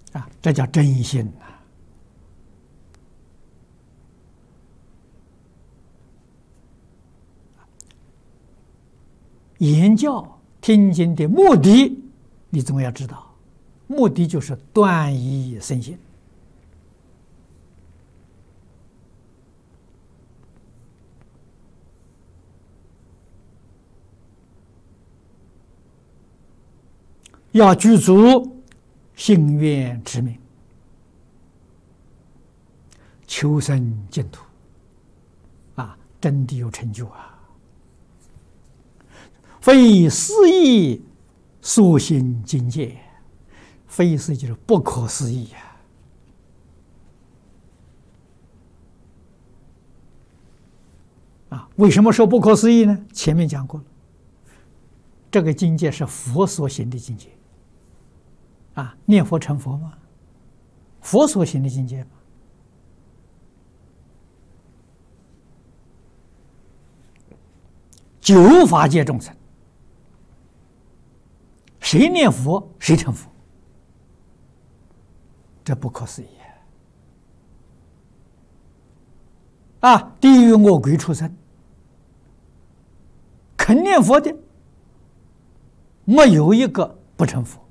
这叫真心呐。言教听经的目的，你总要知道，目的就是断疑生信。要具足心愿持名，求生净土，真的有成就啊！非思议所行境界，非思就是不可思议为什么说不可思议呢？前面讲过了，这个境界是佛所行的境界。念佛成佛吗？佛所行的境界吗？九法界众生，谁念佛谁成佛，这不可思议地狱恶鬼畜生，肯念佛的，没有一个不成佛。